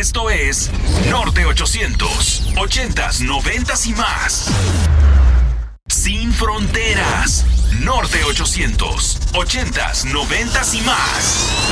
Esto es Norte 800, 80s, 90s y más. Sin fronteras. Norte 800, 80s, 90s y más.